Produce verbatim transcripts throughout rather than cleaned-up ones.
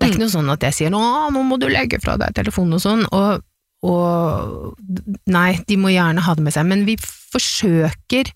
Det er ikke noe sånn at jeg sier, nå, nå må du legge fra deg telefonen og sånn, og, og nei, de må gjerne ha det med seg, men vi forsøker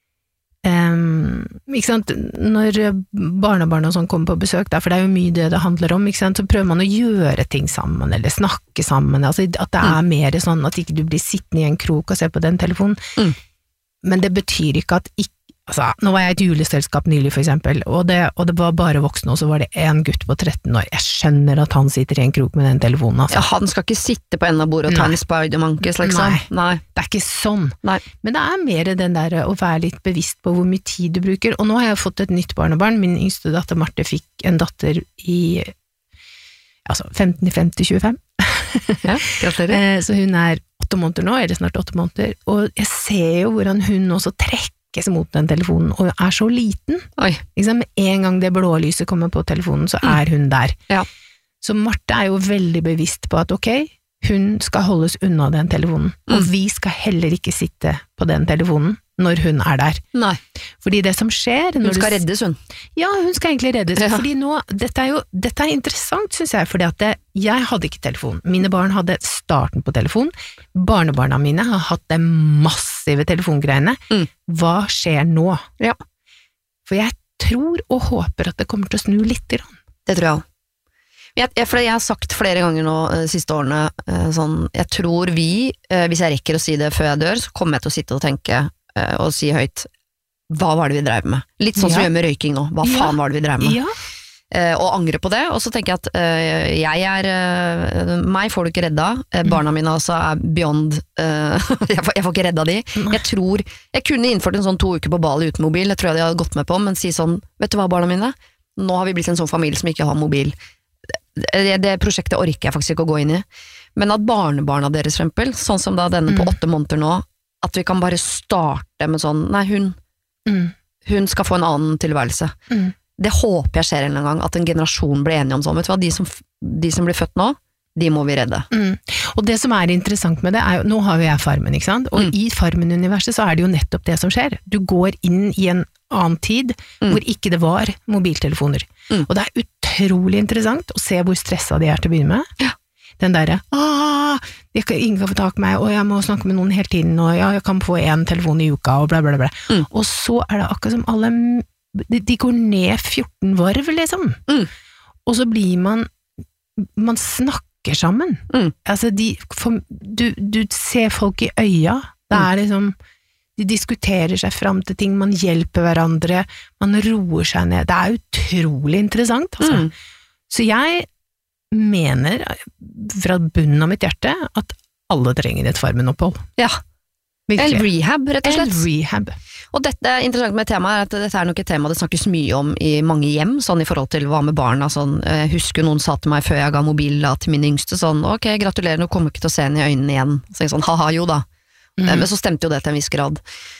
Um, ikke sant, når barnebarn og sånn kommer på besøk der, for det er jo mye det det handler om, ikke sant, så prøver man å gjøre ting sammen, eller snakke sammen, altså at det er mm. mer sånn at ikke du blir sittende i en krok og se på den telefonen, mm. men det betyr ikke at ikke, altså, nå var jeg i et juleselskap nylig for eksempel, og det, og det var bare voksne, og så var det en gutt på tretten år, jeg skjønner at han sitter i en krok med den telefonen, altså. Ja, han skal ikke sitte på enden av bordet og ta en spidermankes, liksom. Nei, Nei, det er ikke sånn. Nei. Men det er mer den der å være litt bevisst på hvor mye tid du bruker, og nå har jeg fått et nytt barnebarn, min yngste datter Marte fikk en datter i altså femten femti tjuefem. Ja, gratulerer. Så hun er åtte måneder nå, eller snart åtte måneder, og jeg ser jo hvordan hun også trekker mot den telefonen, og er så liten. Oi. Liksom, med en gang det blå lyset kommer på telefonen, så er hun der. Ja. Så Marte er jo veldig bevisst på at ok, hun skal holdes unna den telefonen, mm. og vi skal heller ikke sitte på den telefonen når hun er der. Nei. Fordi det som skjer... Hun skal du... reddes, hun. Ja, hun skal egentlig reddes, ja. Fordi nå, dette er jo, dette er interessant, synes jeg, fordi at det, jeg hadde ikke telefon. Mine barn hadde starten på telefon, barnebarna mine har hatt det massive telefongreiene. Mm. Hva skjer nå? Ja. For jeg tror og håper at det kommer til å snu litt grann. Det tror jeg også. Jeg, jeg, for jeg har sagt flere ganger nå de siste årene, sånn, jeg tror vi, hvis jeg rekker å si det før jeg dør, så kommer jeg til å sitte og tenke og si høyt, hva var det vi drev med? Litt sånn ja. Som vi gjør med røyking nå, hva ja. Faen var det vi drev med? Ja. Og angre på det, og så tenker jeg at uh, jeg er, uh, meg får du ikke redda, uh, barna mine også er beyond, uh, jeg, får, jeg får ikke redda de. Jeg tror, jeg kunne innført en sånn to uker på Bali uten mobil, jeg tror jeg de hadde gått med på, men si sånn, vet du hva barna mine? Nå har vi blitt en sånn familie som ikke har mobil. Det, det prosjektet orker jeg faktisk ikke å gå inn i, men at barnebarna deres for eksempel, sånn som da denne på mm. åtte måneder nå, at vi kan bare starte med sånn, nei hun mm. hun skal få en annen tilværelse mm. det håper jeg skjer en gang, at en generasjon blir enige om sånn, vet du hva, de som, de som blir født nå, de må vi redde. Mm. Og det som er interessant med det er jo, nå har jo jeg Farmen, ikke sant? Og mm. i Farmen-universet så er det jo nettopp det som skjer, du går inn i en annen tid, mm. hvor ikke det var mobiltelefoner. Mm. Og det er utrolig interessant å se hvor stresset de er til å begynne med. Ja. Den der, ah, ingen kan få tak i meg, og jeg må snakke med noen hele tiden, og ja, jeg kan få en telefon i uka, og bla bla bla. Mm. Og så er det akkurat som alle, de, de går ned fjorten varv, liksom. Mm. Og så blir man, man snakker sammen. Mm. Altså, de, for, du, du ser folk i øya, det er liksom, de diskuterer seg frem til ting, man hjelper hverandre, man roer seg ned, det er utrolig interessant, altså. Mm. Så jeg mener, fra bunnen av mitt hjerte, at alle trenger et Farmen-opphold. Ja. Virkelig. El rehab, rett og slett. El rehab. Og dette er interessant med temaet, at dette er nok et tema det snakkes mye om i mange hjem, sånn i forhold til hva med barna, sånn, jeg husker noen sa til meg før jeg ga mobil da, til min yngste, sånn, ok, gratulerer, nå kommer jeg ikke til å se henne i øynene igjen. Så jeg sånn, haha, jo da. Mm. Men så stemte jo det til en viss grad.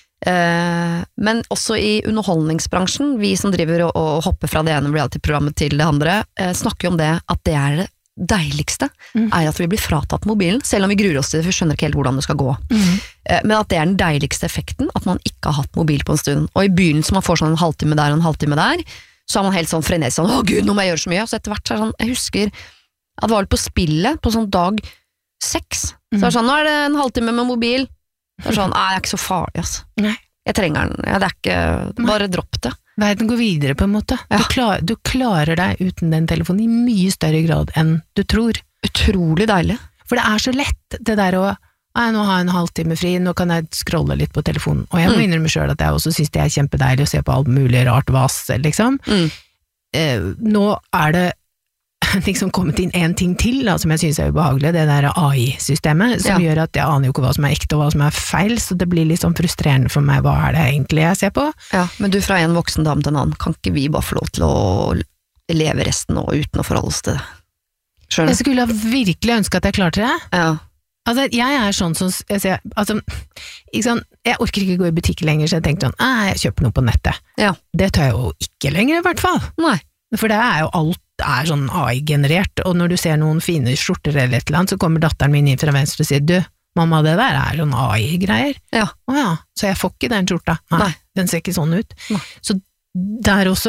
Uh, men også i underholdningsbransjen, vi som driver og, og hopper fra det ene reality-programmet til det andre, uh, snakker jo om det, at det er det deiligste, mm. er at vi blir fratatt mobilen, selv om vi gruer oss til det, for vi skjønner ikke helt hvordan det skal gå. Mm. Uh, men at det er den deiligste effekten, at man ikke har hatt mobil på en stund. Og i begynnelsen man får sånn en halvtime der og en halvtime der, så er man helt sånn frenetisk, sånn, å gud, nå må jeg gjøre så mye. Og så etter hvert så er det sånn, jeg husker at det var på spillet, på sånn dag seks, mm. så er det sånn, nå er det en halvtime med mobil. Det er sånn, nei, det er ikke så farlig, altså. Nei. Jeg trenger den, ja, det er ikke, bare dropp det. Verden går videre på en måte. Ja. Du, klar, du klarer deg uten den telefonen i mye større grad enn du tror. Utrolig deilig. For det er så lett, det der å, nei, nå har jeg en halvtime fri, nå kan jeg scrolle litt på telefonen. Og jeg må mm. innrømme selv at jeg også synes det er kjempedeilig å se på alt mulig rart vas, liksom. Mm. Eh, nå er det liksom kommet inn en ting til da, som jeg synes er ubehagelig, det der A I-systemet, som ja. Gjør at jeg aner jo ikke hva som er ekte og hva som er feil, så det blir litt sånn frustrerende for meg, hva er det egentlig jeg ser på? Ja, men du fra en voksen dame til en annen, kan ikke vi bare få lov til å leve resten og uten å forholde oss til det? Skjønner? Jeg skulle virkelig ønske at jeg klarte det. Ja. Altså, jeg er sånn som, jeg, ser, altså, ikke sånn, jeg orker ikke gå i butikk lenger, så jeg tenkte sånn, jeg kjøper noe på nettet. Ja. Det tar jeg jo ikke lenger i hvert fall. Nei. For det er jo alt er sånn A I-generert, og når du ser noen fine skjorter eller et eller annet, så kommer datteren min inn fra venstre og sier, du, mamma, det der er sånn A I-greier. Ja. Å ja, så jeg får ikke den skjorta. Nei, Nei. Den ser ikke sånn ut. Nei. Så der også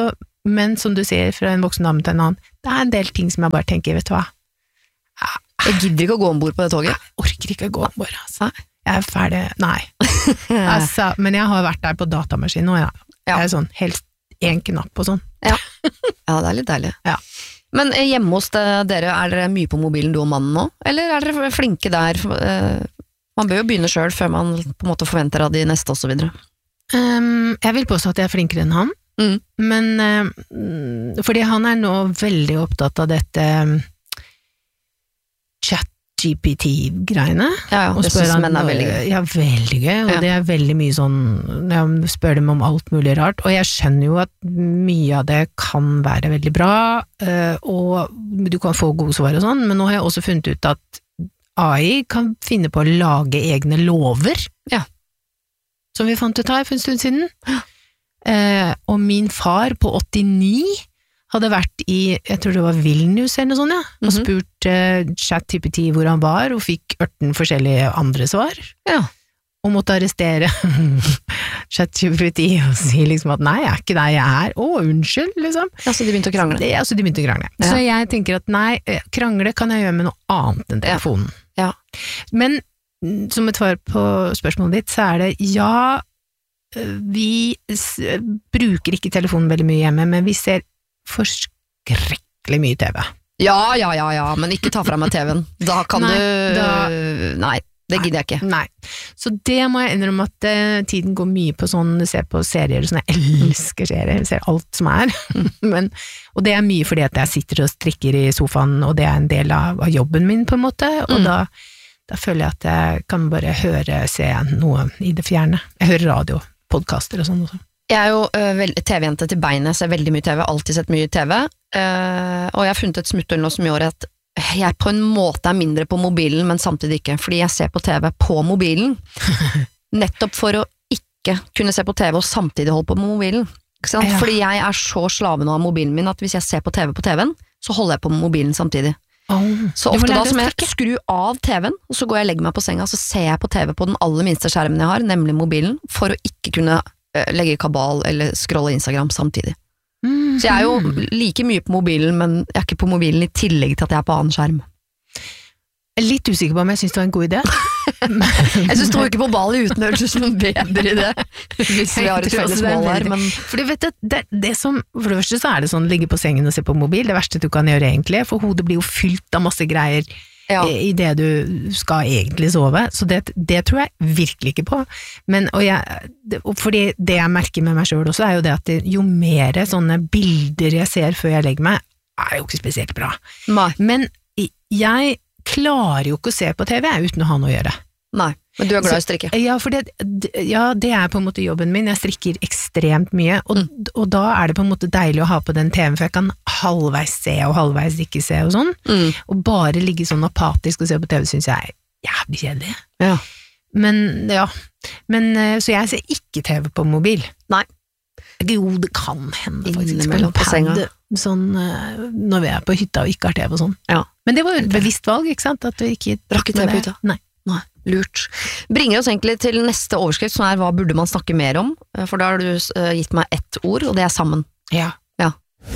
men som du sier, fra en voksen dame til en annen, det er en del ting som jeg bare tenker, vet du hva? Jeg gidder ikke å gå ombord på det toget. Jeg orker ikke å gå ombord, altså. Jeg er ferdig, nei. altså, men jeg har vært der på datamaskin nå, ja. Ja. Det er sånn, helst en knapp og sånn. Ja. ja, det er litt deilig. Ja. Men hjemme hos dere, er dere mye på mobilen du og mannen nå? Eller er dere flinke der? Man bør jo begynne selv før man på en måte forventer av de neste og så videre. Um, jeg vil påstå at jeg er flinkere enn han, mm. men uh, fordi han er nå veldig opptatt av dette um, chat G P T-greiene. Ja, ja, det synes menn er veldig gøy. Ja, veldig gøy, og ja. Det er veldig mye sånn, jeg spør dem om alt mulig rart, og jeg skjønner jo at mye av det kan være veldig bra, og du kan få gode svar og sånn, men nå har jeg også funnet ut at A I kan finne på å lage egne lover, ja. Som vi fant ut her for en stund siden. Eh, og min far på åttini hadde vært i, jeg tror det var Vilnius eller noe sånt, ja, og mm-hmm. spurt eh, ChatGPT hvor han var, og fikk ørten forskjellige andre svar. Ja. Og måtte arrestere ChatGPT og si liksom at nei, jeg er ikke der jeg er. Å, unnskyld, liksom. Ja, så de begynte å krangle. Det, ja, så de begynte å krangle. Ja. Så jeg tenker at nei, krangle kan jeg gjøre med noe annet enn telefonen. Ja. Ja. Men som et svar på spørsmålet ditt, så er det ja, vi s- bruker ikke telefonen veldig mye hjemme, men vi ser forskrekkelig mye T V. Ja, ja, ja, ja, men ikke ta fra meg T V-en. Da kan Nei, du... da- Nei, det gidder jeg ikke. Nei. Så det må jeg innrømme at uh, tiden går mye på sånn, se på serier, sånn, jeg elsker serier, jeg ser alt som er. Men, og det er mye fordi at jeg sitter og strikker i sofaen, og det er en del av, av jobben min på en måte, og Mm. da, da føler jeg at jeg kan bare høre, se noe i det fjerne. Jeg hører radio, podcaster og sånn også. Jeg er jo øh, vel- T V-jente til beinet, ser veldig mye T V, alltid sett mye T V, øh, og jeg har funnet et smutthull nå som gjør at jeg på en måte er mindre på mobilen, men samtidig ikke, fordi jeg ser på T V på mobilen, nettopp for å ikke kunne se på T V og samtidig holde på med mobilen. Ikke sant? Ja. Fordi jeg er så slaven av mobilen min, at hvis jeg ser på T V på T V-en, så holder jeg på med mobilen samtidig. Oh, Så ofte da som jeg skru av T V-en, og så går jeg og legger meg på senga, så ser jeg på T V på den aller minste skjermen jeg har, nemlig mobilen, for å ikke kunne øh, legge kabal eller scrolle Instagram samtidig. Mm. Så jeg er jo like mye på mobilen, men jeg er ikke på mobilen i tillegg til at jeg er på annen skjerm. Jeg er litt usikker på om jeg synes det var en god idé. Jeg synes tro ikke på ball i uten høres som en bedre idé, hvis vi har et felles mål her, men... For du vet, det, det, det som, for det første så er det sånn, ligge på sengen og se på mobil, det verste du kan gjøre egentlig, for hodet blir jo fylt av masse greier Ja. i det du skal egentlig sove, så det, det tror jeg virkelig ikke på. Men, og jeg, det, og fordi det jeg merker med meg selv også, er jo det at det, jo mer sånne bilder jeg ser før jeg legger meg, er jo ikke spesielt bra. Nei. Men jeg klarer jo ikke å se på T V uten å ha noe å gjøre. Nei, men du er glad i å strikke. Ja, for det, ja, det er på en måte jobben min. Jeg strikker ekstremt mye, og, mm. og da er det på en måte deilig å ha på den T V-en, for jeg kan halvveis se og halvveis ikke se og sånn. Mm. Og bare ligge sånn apatisk og se på T V synes jeg er jævlig kjedelig. Ja. Men, ja. Men, så jeg ser ikke T V på mobil. Nei. Jo, det kan hende faktisk. Innimellom på senga. Sånn, når vi er på hytta og ikke har T V og sånn. Ja. Men det var jo et bevisst valg, ikke sant? At vi ikke Drakk ikke T V på hytta? Nei. Nei, lurt. Bringer oss egentlig til neste overskrift, som er hva burde man snakke mer om? For da har du uh, gitt meg ett ord, og det er sammen. Ja. Ja.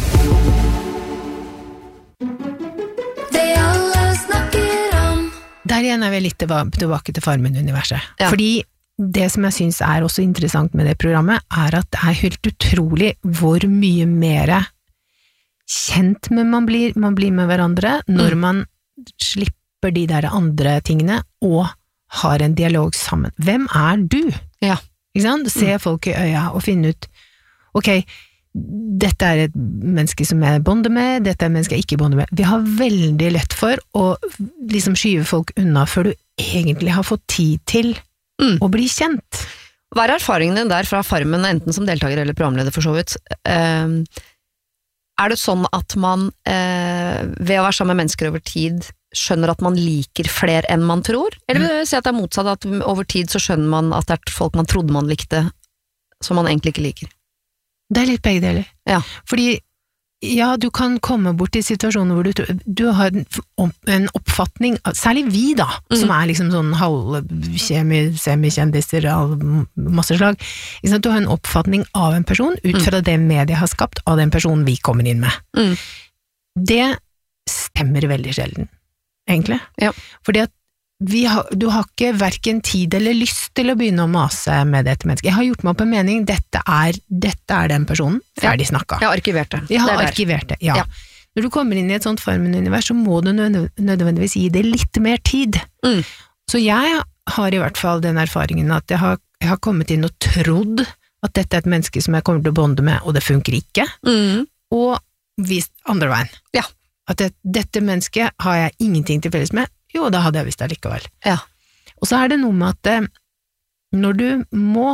Det alle snakker om. Der igjen er vi litt tilbake til Farmen-universet. Ja. Fordi det som jeg synes er også interessant med det programmet, er at det er helt utrolig hvor mye mer kjent med man blir, man blir med hverandre, når Mm. man slipper de der andre tingene, og har en dialog sammen. Hvem er du? Ja. Ikke sant? Se folk i øya og finne ut, ok, dette er et menneske som jeg bonder med, dette er et menneske jeg ikke bonder med. Vi har veldig lett for å liksom skyve folk unna før du egentlig har fått tid til Mm. å bli kjent. Hva er erfaringen din der fra Farmen, enten som deltaker eller programleder for så vidt? Uh, er det sånn at man, uh, ved å være sammen med mennesker over tid, skjønner at man liker flere enn man tror? Eller vil du si at det er motsatt, at over tid så skjønner man at det er folk man trodde man likte, som man egentlig ikke liker? Det er litt begge deler. Ja. Fordi Ja, du kan komme bort i situasjoner hvor du, du har en oppfatning, særlig vi da, mm. som er liksom sånn halv-semikjendiser av masse slag, du har en oppfatning av en person ut fra mm. det media har skapt av den personen vi kommer inn med. Mm. Det stemmer veldig sjelden, egentlig. Ja. Fordi at vi har, du har ikke hverken tid eller lyst til å begynne å mase med dette mennesket. Jeg har gjort meg opp en mening, dette er, dette er den personen, ferdig snakket. Jeg har arkivert det. Jeg har det arkivert det, ja. ja. Når du kommer inn i et sånt Farmen-univers, så må du nødvendigvis gi det litt mer tid. Mm. Så jeg har i hvert fall den erfaringen at jeg har, jeg har kommet inn og trodd at dette er et menneske som jeg kommer til å bonde med, og det funker ikke. Mm. Og vist andre veien. Ja. At det, dette mennesket har jeg ingenting til felles med, jo, da hadde jeg visst det likevel. Ja. Og så er det noe med at når du må,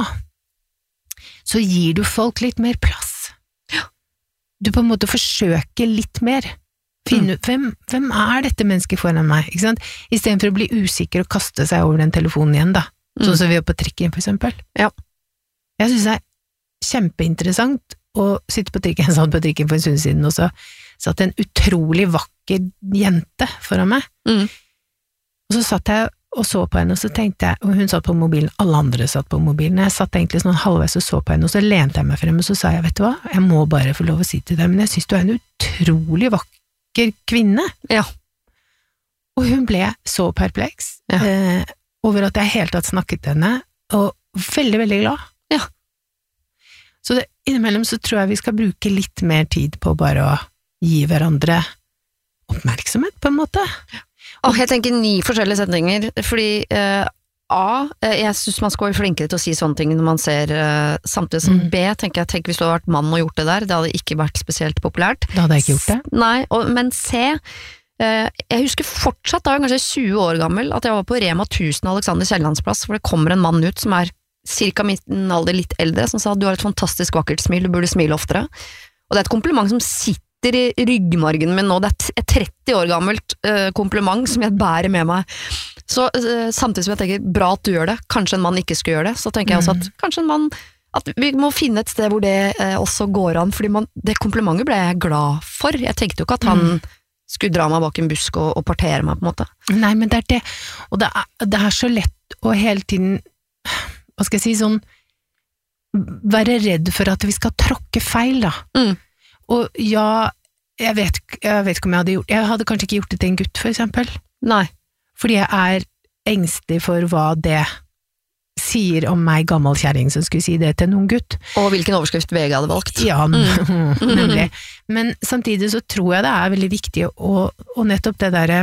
så gir du folk litt mer plass. Ja. Du på en måte forsøker litt mer. Finne ut, mm. hvem, hvem er dette mennesket foran meg? Ikke sant? I stedet for å bli usikker og kaste seg over den telefonen igjen, da. Mm. Sånn som vi gjør på trikken, for eksempel. Ja. Jeg synes det er kjempeinteressant å sitte på trikken. Jeg satt på trikken for en stund siden, og så satt en utrolig vakker jente foran meg. Mm. Og så satt jeg og så på henne, og så tenkte jeg, og hun satt på mobilen, alle andre satt på mobilen, jeg satt egentlig sånn halvveis og så på henne, og så lente jeg meg frem, og så sa jeg, vet du hva, jeg må bare få lov å si til deg, men jeg synes du er en utrolig vakker kvinne. Ja. Og hun ble så perpleks, ja. eh, over at jeg helt tatt snakket til henne, og veldig, veldig glad. Ja. Så det, innimellom så tror jeg vi skal bruke litt mer tid på bare å gi hverandre oppmerksomhet, på en måte. Ja. Oh, jeg tenker ni forskjellige setninger, fordi uh, A, jeg synes man skal være flinkere til å si sånne ting når man ser, uh, samtidig som mm. B, tenker jeg, tenk hvis du hadde vært mann og gjort det der, det hadde ikke vært spesielt populært. Da hadde jeg ikke gjort det. S- nei, og, men C, uh, jeg husker fortsatt da, kanskje tjue år gammel, at jeg var på Rema tusen Alexander Kiellands plass, hvor det kommer en mann ut som er cirka min alder litt eldre, som sa, du har et fantastisk vakkert smil, du burde smile oftere. Og det er et kompliment som sitter i ryggmargen min nå, det er et tretti år gammelt uh, kompliment som jeg bærer med meg, så uh, samtidig som jeg tenker, bra at du gjør det, kanskje en mann ikke skal gjøre det, så tenker jeg også at kanskje en mann, at vi må finne et sted hvor det uh, også går an, fordi man, det komplimentet ble jeg glad for, jeg tenkte jo ikke at han mm. skulle dra meg bak en busk og, og partere meg på en måte. Nei, men det er det, og det er, det er så lett å hele tiden, hva skal jeg si, sånn, være redd for at vi skal tråkke feil da. Mm. Og ja, jeg vet, jeg vet ikke om jeg hadde gjort, jeg hadde kanskje ikke gjort det til en gutt, for eksempel. Nei. Fordi jeg er engstelig for hva det sier om meg, gammel kjæring, som skulle si det til noen gutt. Og hvilken overskrift V G hadde valgt. Ja, mm. nemlig. Men samtidig så tror jeg det er veldig viktig å, og nettopp det der,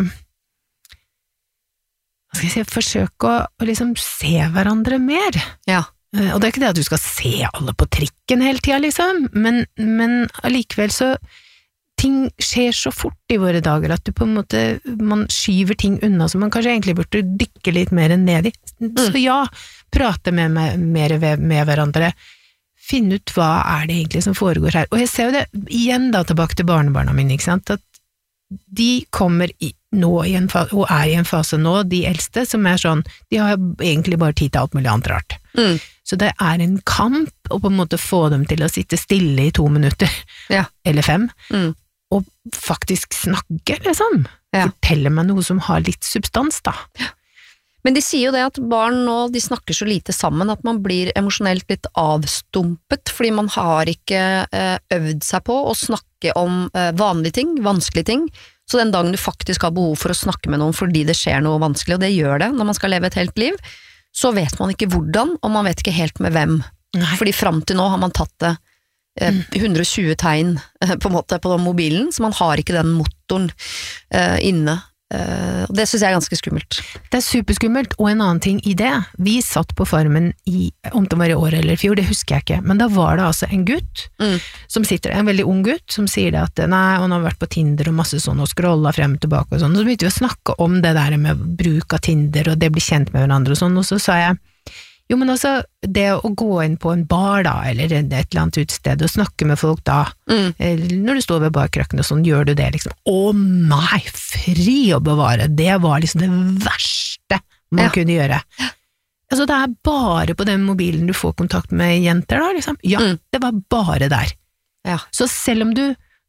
hva skal jeg si, forsøke å, å liksom se hverandre mer. Ja. Og det er ikke det at du skal se alle på trikken hele tiden, liksom, men, men allikevel så ting skjer så fort i våre dager at du på en måte, man skyver ting unna som man kanskje egentlig burde dykke litt mer ned i. Så ja, prate med, med, mer med hverandre, finne ut hva er det egentlig som foregår her. Og jeg ser jo det igjen da tilbake til barnebarna mine, ikke sant, at de kommer i, nå i en fase, og er i en fase nå, de eldste, som er sånn, de har egentlig bare tid til alt mulig annet rart. Mm. Så det er en kamp å på en måte få dem til å sitte stille i to minutter, ja. Eller fem, mm. og faktisk snakke, liksom. Ja. Fortelle meg noe som har litt substans, da. Ja. Men de sier jo det at barn nå, de snakker så lite sammen at man blir emosjonelt litt avstumpet, fordi man har ikke eh, øvd seg på å snakke om eh, vanlige ting, vanskelige ting, så den dagen du faktisk har behov for å snakke med noen fordi det skjer noe vanskelig, og det gjør det når man skal leve et helt liv, så vet man ikke hvordan, og man vet ikke helt med hvem. Nei. Fordi frem til nå har man tatt det eh, hundre og tjue tegn eh, på en måte på mobilen, så man har ikke den motoren eh, inne. Uh, det synes jeg er ganske skummelt. Det er superskummelt, og en annen ting i det, vi satt på Farmen i, om det var i år eller i fjor, det husker jeg ikke, men da var det altså en gutt, mm. som sitter, en veldig ung gutt, som sier det at, nei, han har vært på Tinder og masse sånn, og scrollet frem og tilbake og sånn, og så begynte vi å snakke om det der med bruk av Tinder, og det blir kjent med hverandre og sånn, og så sa jeg, jo, men altså, det å gå inn på en bar da, eller et eller annet utsted, og snakke med folk da, mm. når du står ved barkrakken og sånn, gjør du det liksom, å nei, fri å bevare, det var liksom det verste man ja. Kunne gjøre. Altså, det er bare på den mobilen du får kontakt med jenter da, liksom. Ja, mm. det var bare der. Ja. Så selv om du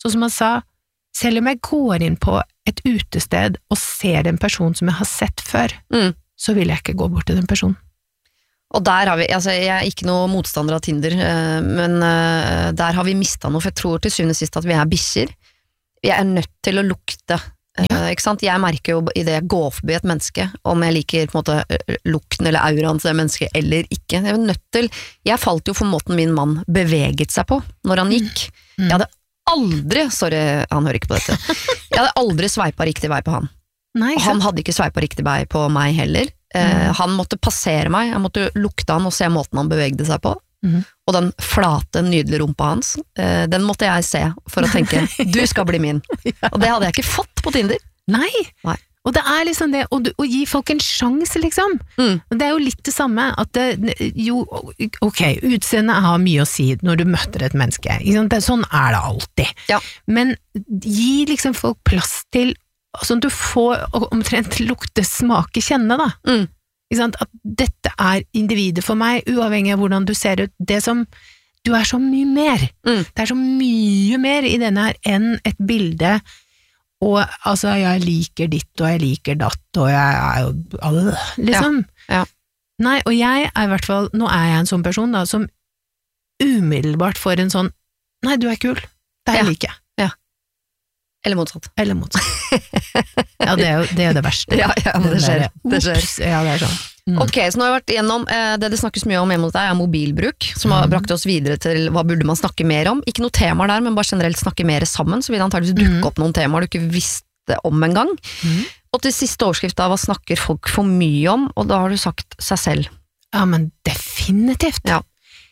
sånn som han sa, selv om jeg går inn på et utested og ser en person som jeg har sett før, Mm. så vil jeg ikke gå bort til den personen. Og der har vi, altså jeg er ikke noe motstander av Tinder, eh, men eh, der har vi mistet noe, for jeg tror til syvende og sist at vi er bikkjer. Vi er nødt til å lukte, eh, ikke sant? Jeg merker jo i det jeg går forbi et menneske, om jeg liker på en måte eh, lukten eller auraen til det mennesket eller ikke. Jeg er nødt til, jeg falt jo for måten min mann beveget seg på når han gikk. Mm. Jeg hadde aldri, sorry, han hører ikke på dette, jeg hadde aldri sveipet riktig vei på han. Nei, Og han hadde ikke sveipet riktig vei på meg heller. Eh, han måtte passere meg, jeg måtte lukte han og se måten han bevegde seg på. Mhm. Og den flate, nydelige rumpa hans, eh, den måtte jeg se for å tenke, du skal bli min. Og det hadde jeg ikke fått på Tinder. Nei. Nei. Og det er liksom det, å, å gi folk en sjanse, liksom. Mm. Og det er jo litt det samme, at det, jo, ok, utseendet har mye å si når du møter et menneske, ikke sant? Det, sånn er det alltid. Ja. Men gi liksom folk plass til, sånn at du får omtrent lukte, smake, kjenne da. Mm. Ikke sant? At dette er individet for meg, uavhengig av hvordan du ser ut. Det som, du er så mye mer. Mm. Det er så mye mer i denne her enn et bilde. Og altså, jeg liker ditt, og jeg liker datt, og jeg er jo alle, liksom. Ja, ja. Nei, og jeg er i hvert fall, nå er jeg en sånn person da, som umiddelbart får en sånn, nei, du er kul, det her Ja. liker jeg. Eller motsatt. Eller motsatt. Ja, det er jo det, er det verste. Ja, ja, det Den skjer. der, Det skjer. ups, ja, det er sånn. Mm. Ok, så nå har vi vært igjennom, eh, det det snakkes mye om hjemme hos deg er mobilbruk, som har Mm. brakt oss videre til hva burde man snakke mer om. Ikke noe temaer der, men bare generelt snakke mer sammen, så vil det antageligvis dukke Mm. opp noen temaer du ikke visste om en gang. Mm. Og til siste overskrift da, hva snakker folk for mye om, og da har du sagt seg selv. Ja, men definitivt. Ja.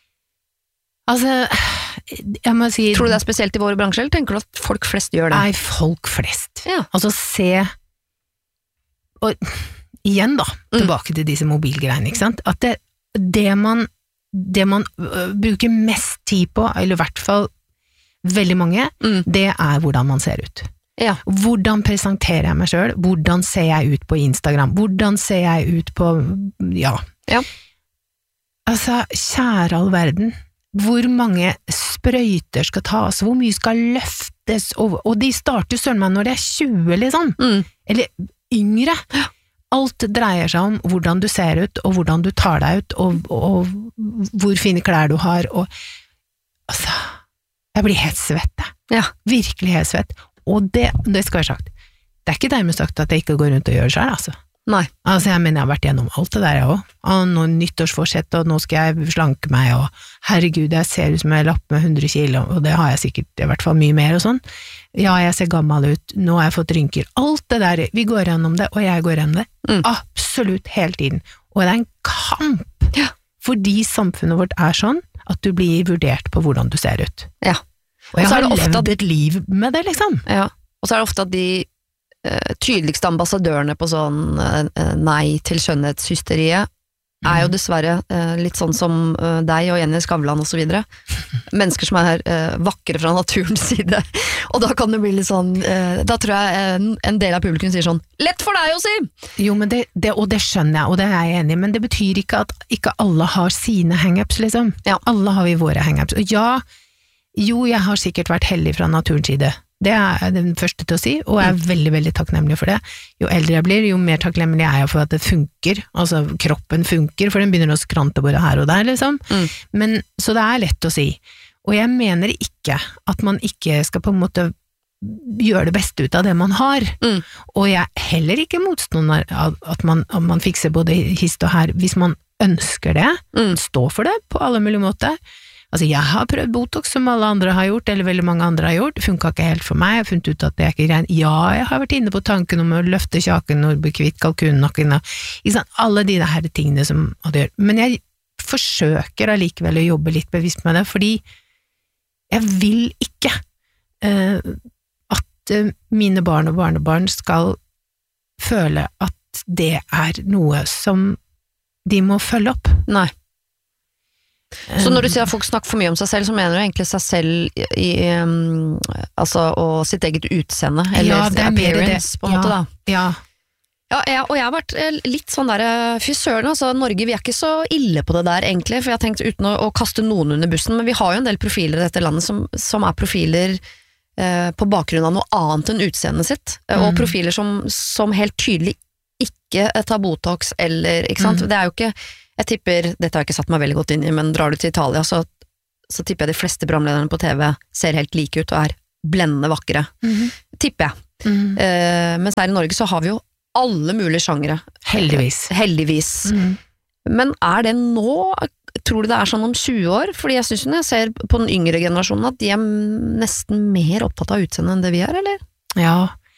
Altså, jeg må si, Tror du det er spesielt i våre bransjer, eller tenker du at folk flest gjør det? nei, folk flest. Ja. Altså, se, og igjen da, Mm. tilbake til disse mobilgreiene, ikke sant? At det, det man, det man øh, bruker mest tid på, eller i hvert fall veldig mange, Mm. det er hvordan man ser ut. Ja. Hvordan presenterer jeg meg selv? Hvordan ser jeg ut på Instagram? Hvordan ser jeg ut på, ja. Ja. Altså, kjære all verden, hvor mange sprøyter skal tas, hvor mye skal løftes, og, og de starter søren meg når de er tjue, liksom, Mm. eller yngre. Alt dreier seg om hvordan du ser ut, og hvordan du tar deg ut, og, og hvor fine klær du har, og altså, jeg blir helt svett, jeg. Ja. Virkelig helt svett. Og det, det skal være sagt, det er ikke dermed sagt at jeg ikke går rundt og gjør det selv, altså. Nei. Altså, jeg mener jeg har vært gjennom alt det der, jeg også. Og nå nyttårsforsett, og nå skal jeg slanke meg, og herregud, jeg ser ut som jeg lapp med hundre kilo, og det har jeg sikkert i hvert fall mye mer og sånn. Ja, jeg ser gammel ut, nå har jeg fått rynker. Alt det der, vi går gjennom det, og jeg går gjennom det. Mm. Absolutt hele tiden. Og det er en kamp, Ja. fordi samfunnet vårt er sånn, at du blir vurdert på hvordan du ser ut. Ja. Og jeg Og så er har det ofte levd at- et liv med det, liksom. Ja. Og så er det ofte at de eh, tydeligste ambassadørene på sånn eh, nei til skjønnhetshysteriet er jo dessverre eh, litt sånn som eh, deg og Jenny Skavlan og så videre. Mennesker som er eh, vakre fra naturens side. Og da kan det bli litt sånn eh, da tror jeg en, en del av publikum sier sånn lett for deg å si! Jo, men det, det, og det skjønner jeg, og det er jeg enig i, men det betyr ikke at ikke alle har sine hang-ups, liksom. Ja. Alle har vi våre hang-ups. Og ja, jo, jeg har sikkert vært heldig fra naturens side. Det er jeg den første til å si, og jeg er veldig, veldig takknemlig for det. Jo eldre jeg blir, jo mer takknemlig er jeg for at det funker, altså kroppen funker, for den begynner å skrante både her og der, liksom. Mm. Men, så det er lett å si. Og jeg mener ikke at man ikke skal på en måte gjøre det beste ut av det man har. Mm. Og jeg er heller ikke motstander av at man, at man fikser både hist og her, hvis man ønsker det, Mm. stå for det på alle mulige måter. Altså, jeg har prøvd Botox som alle andre har gjort, eller veldig mange andre har gjort, det funket ikke helt for meg, jeg har funnet ut at det er ikke greit. Ja, jeg har vært inne på tanken om å løfte kjaken og bli kvitt kalkunnakken, og ikke sant, alle de her tingene som det gjør. Men jeg forsøker allikevel å jobbe litt bevisst med det, fordi jeg vil ikke eh, at eh, mine barn og barnebarn skal føle at det er noe som de må følge opp. Nei. Så når du sier at folk snakker for mye om seg selv, så mener du egentlig seg selv i, i um, altså, og sitt eget utseende, eller Ja, det er mer appearance, det. på en måte da. Ja, Ja, jeg, og jeg har vært eh, litt sånn der, eh, fy søren, altså, Norge, vi er ikke så ille på det der egentlig, for jeg har tenkt uten å, å kaste noen under bussen, men vi har jo en del profiler i dette landet som, som er profiler eh, på bakgrunn av noe annet enn utseendet sitt, mm. og profiler som, som helt tydelig ikke tar Botox, eller, ikke sant? Mm. Det er jo ikke, jeg tipper, dette har jeg ikke satt meg veldig godt inn i, men drar du til Italia, så, så tipper jeg de fleste programlederne på T V ser helt like ut, og er blendende vakre. Mm. Tipper jeg. Mm. Eh, mens her i Norge så har vi jo alle mulige sjangere. Heldigvis. Heldigvis. Mm. Men er det nå, tror du det er sånn om tjue år? Fordi jeg synes når jeg ser på den yngre generasjonen at de er nesten mer opptatt av utseende enn det vi er, eller? Ja.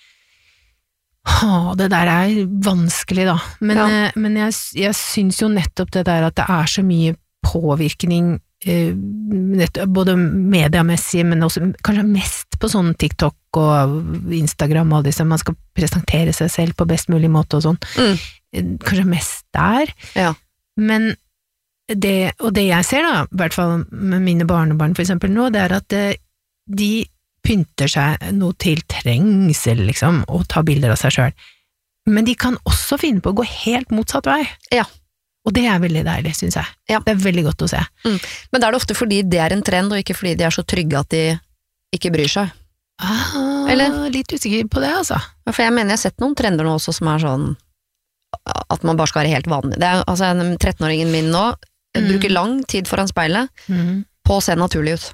Åh, det der er vanskelig da. Men, Ja. eh, men jeg, jeg synes jo nettopp det der at det er så mye påvirkning, eh, nett- både mediamessig, men også kanskje mest på sånn TikTok og Instagram og disse, man skal presentere seg selv på best mulig måte og sånn. Mm. Eh, Kanskje mest der. Ja. Men det, og det jeg ser da, i hvert fall med mine barnebarn for eksempel nå, det er at eh, de pynter seg noe til trengsel, liksom, og tar bilder av seg selv. Men de kan også finne på å gå helt motsatt vei. Ja. Og det er veldig deilig, synes jeg. Ja. Det er veldig godt å se. Mm. Men da er det ofte fordi det er en trend, og ikke fordi de er så trygge at de ikke bryr seg. Ah, Eller? Litt usikker på det, altså. Ja, For jeg mener jeg har sett noen trender nå også som er sånn at man bare skal være helt vanlig. Det er, altså en trettenåringen min nå Mm. bruker lang tid foran speilet Mhm. på å se naturlig ut.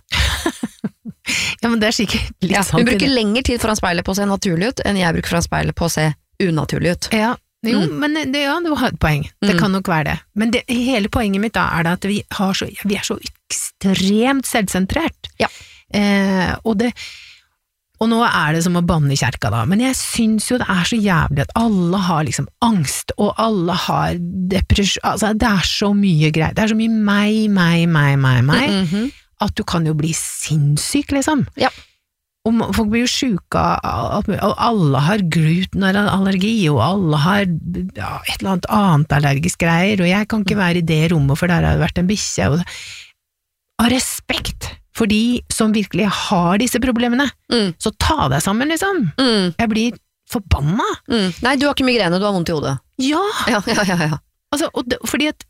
Ja, men det er sikkert litt Ja, sant. hun i bruker det. lengre tid foran speilet på å se naturlig ut enn jeg bruker foran speilet på å se unaturlig ut. Ja, jo, Mm. men det, ja, du har et poeng. Det Mm. kan nok være det. Men det, hele poenget mitt da er det at vi, har så, vi er så ekstremt selvsentrert. Ja. Eh, og det Og nå er det som å banne i kjerka da, men jeg synes jo det er så jævlig at alle har liksom angst, og alle har depresjon, altså det er så mye greier, det er så mye meg, meg, meg, meg, meg, Mhm. at du kan jo bli sinnssyk, liksom. Ja. Og ma- folk blir jo syke av alt mulig, og alle har glutenallergi, og alle har ja, et eller annet annet allergisk greier, og jeg kan ikke være i det rommet, for der har det vært en bikkje. Og det- Av respekt for de som virkelig har disse problemene, Mm. så ta deg sammen, liksom. Mm. Jeg blir forbanna. Mm. Nei, du har ikke migrene, du har vondt i hodet. Ja, Ja, ja, ja, ja. altså, og det, fordi at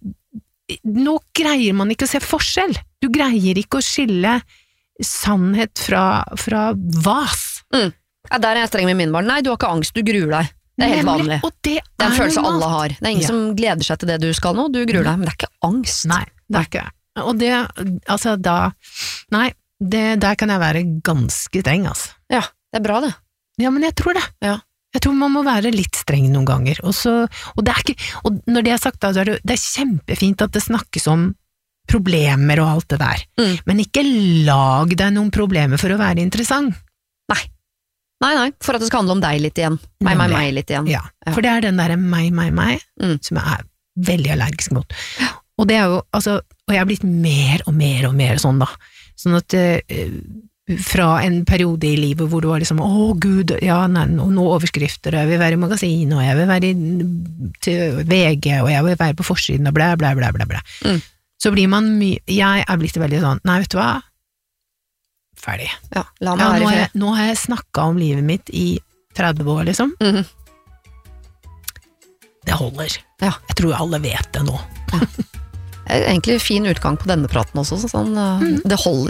nå greier man ikke å se forskjell. Du greier ikke å skille sannhet fra, fra vas. Mm. Ja, der er jeg streng med mine barn. Nei, du har ikke angst, du gruer deg. Det er helt Nemlig, vanlig. og det Det er en følelse normalt. alle har. Det er ingen Ja. som gleder seg til det du skal nå, du gruer deg, men det er ikke angst. Nei, det er ikke det. Og det, altså da, nei, det, der kan jeg være ganske streng, altså. Ja, det er bra det. Ja, men jeg tror det. Ja. Jeg tror man må være litt streng noen ganger. Og, så, og, det er ikke, og når det er sagt, da, så er det, det er kjempefint at det snakkes om problemer og alt det der. Mm. Men ikke lag deg noen problemer for å være interessant. Nei, nei, for at det skal handle om deg litt igjen. Meg, meg, Nemlig. meg litt igjen. Ja, Ja. for det er den der meg, meg, meg, Mm. som jeg er veldig allergisk mot. Og det er jo, altså, og jeg har blitt mer og mer og mer sånn da. Sånn at eh, fra en periode i livet hvor du var liksom, å Gud, ja, nei, nå, nå overskrifter, og jeg vil være i magasin, og jeg vil være i, til V G, og jeg vil være på forsiden, og blæ, blæ, blæ, blæ, blæ. Mm. Så blir man mye, jeg er blitt veldig sånn, nei, vet du hva? Ferdig. Ja, la meg Ja, være nå, i har fred. jeg, nå har jeg snakket om livet mitt i tretti år, liksom. Mhm. Det holder. Ja. Jeg tror alle vet det nå. Egentlig fin utgang på denne praten også, så sånn, uh, Mm. det holder.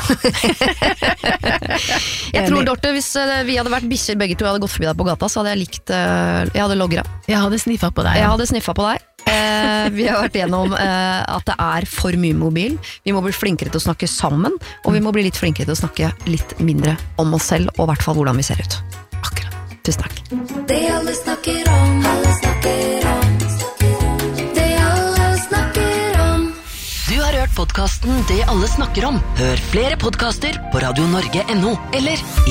Jeg tror, Dorte, hvis uh, vi hadde vært bikkjer begge to, jeg hadde gått forbi deg på gata, så hadde jeg likt, uh, jeg hadde logret. Jeg hadde sniffet på deg. Jeg ja. hadde sniffet på deg. Eh, vi har vært gjennom eh, at det er for mye mobil. Vi må bli flinkere til å snakke sammen, og vi må bli litt flinkere til å snakke litt mindre om oss selv, og i hvert fall hvordan vi ser ut. Akkurat. Tusen takk. Det alle snakker om, alle snakker om. Det alle snakker om. Du har hørt podcasten Det alle snakker om. Hør flere podcaster på radio norge punktum no eller